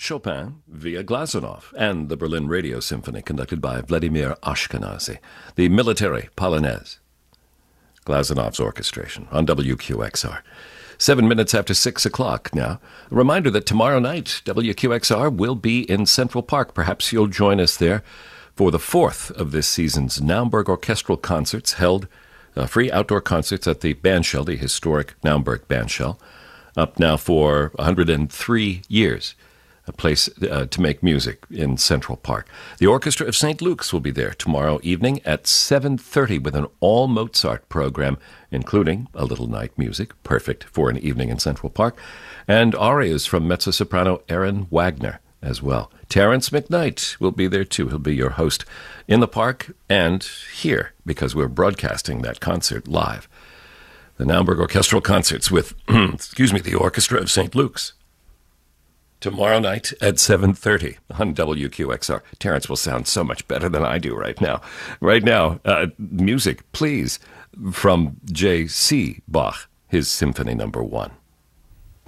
Chopin via Glazunov and the Berlin Radio Symphony conducted by Vladimir Ashkenazy, the military Polonaise. Glazunov's orchestration on WQXR. 7 minutes after 6 o'clock now. A reminder that tomorrow night, WQXR will be in Central Park. Perhaps you'll join us there for the fourth of this season's Naumburg Orchestral Concerts, held free outdoor concerts at the Bandshell, the historic Naumburg Bandshell, up now for 103 years. A place to make music in Central Park. The Orchestra of St. Luke's will be there tomorrow evening at 7:30 with an all-Mozart program, including a little night music, perfect for an evening in Central Park, and arias from mezzo-soprano Erin Wagner as well. Terence McKnight will be there too. He'll be your host in the park and here, because we're broadcasting that concert live. The Naumburg Orchestral Concerts with, the Orchestra of St. Luke's. Tomorrow night at 7:30 on WQXR. Terrence will sound so much better than I do right now. Right now, music, please, from J.C. Bach, his Symphony No. 1.